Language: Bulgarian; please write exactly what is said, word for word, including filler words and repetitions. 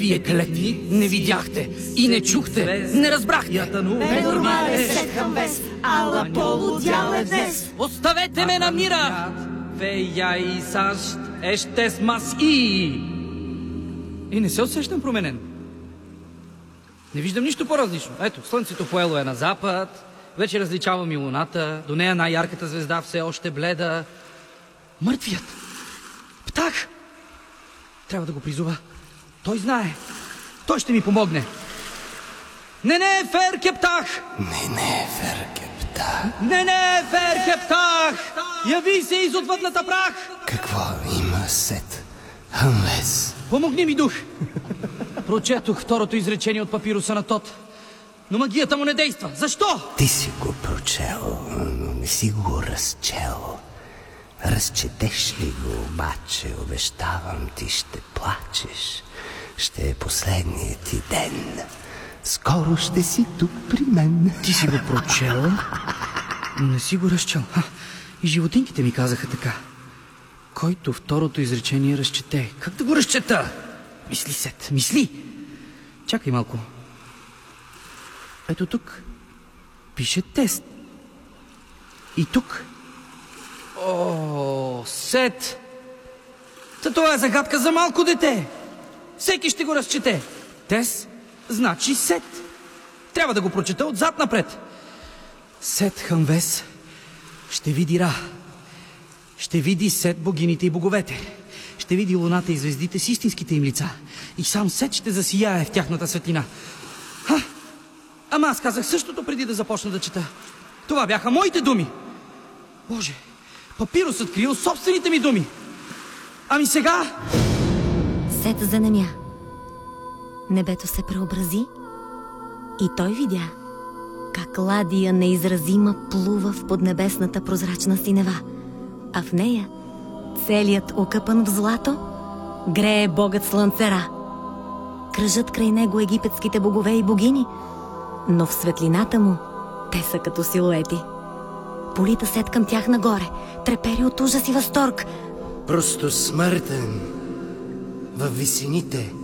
Вие клети не видяхте и не чухте, не разбрахте. Ненормален Сет Ханвес, ала полудял е днес. Оставете ме на мира! Вея и САЩ еще с мас и... И не се усещам променен. Не виждам нищо по-различно. Ето, слънцето поело е на запад, вече различавам и луната, до нея най-ярката звезда все още бледа. Мъртвият! Птах! Трябва да го призова. Той знае. Той ще ми помогне. Не, не, Ферке птах! Не, не, Ферке птах. Не, не, Ферке птах! Яви се из отвъдната прах! Какво има Сет Ханвес? Помогни ми, дух! Прочетох второто изречение от папируса на Тот, но магията му не действа. Защо? Ти си го прочел, но не си го разчел. Разчетеш ли го, обаче, обещавам ти, ще плачеш. Ще е последният ти ден. Скоро ще си тук при мен. Ти си го прочела, но не си го разчел. Ха, и животинките ми казаха така. Който второто изречение разчете. Как да го разчета? Мисли, Сет, мисли. Чакай малко. Ето тук пише тест. И тук. О, Сет! Та това е загадка за малко дете. Всеки ще го разчете. Тест значи Сет. Трябва да го прочета отзад напред. Сет Ханвес ще види Ра. Ще види Сет богините и боговете. Ще види луната и звездите с истинските им лица. И сам Сет ще засияе в тяхната светлина. Ха! Ама аз казах същото преди да започна да чета. Това бяха моите думи. Боже, папирусът крил собствените ми думи. Ами сега... Сет занемя. Небето се преобрази и той видя как ладия неизразима плува в поднебесната прозрачна синева, а в нея, целият окъпан в злато, грее богът Слънце Ра. Кръжат край него египетските богове и богини, но в светлината му те са като силуети. Полита Сет към тях нагоре, трепери от ужас и възторг. Просто смъртен във висините